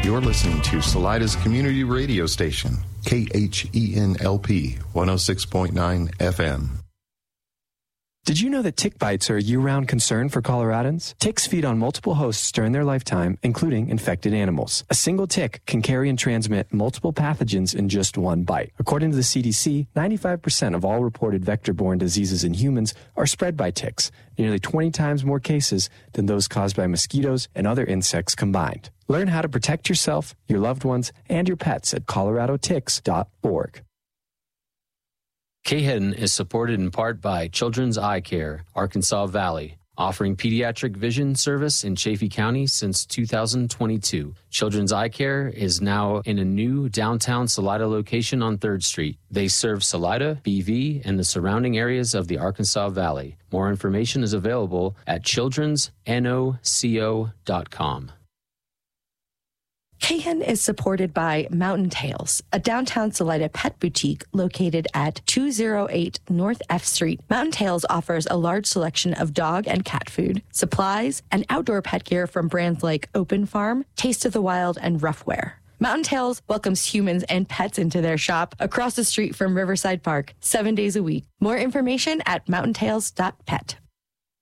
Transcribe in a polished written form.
You're listening to Salida's community radio station, KHENLP 106.9 FM. Did you know that tick bites are a year-round concern for Coloradans? Ticks feed on multiple hosts during their lifetime, including infected animals. A single tick can carry and transmit multiple pathogens in just one bite. According to the CDC, 95% of all reported vector-borne diseases in humans are spread by ticks, nearly 20 times more cases than those caused by mosquitoes and other insects combined. Learn how to protect yourself, your loved ones, and your pets at coloradoticks.org. KHEN is supported in part by Children's Eye Care, Arkansas Valley, offering pediatric vision service in Chaffee County since 2022. Children's Eye Care is now in a new downtown Salida location on 3rd Street. They serve Salida, BV, and the surrounding areas of the Arkansas Valley. More information is available at childrensnoco.com. KHEN is supported by Mountain Tales, a downtown Salida pet boutique located at 208 North F Street. Mountain Tales offers a large selection of dog and cat food, supplies, and outdoor pet gear from brands like Open Farm, Taste of the Wild, and Roughwear. Mountain Tales welcomes humans and pets into their shop across the street from Riverside Park 7 days a week. More information at mountaintales.pet.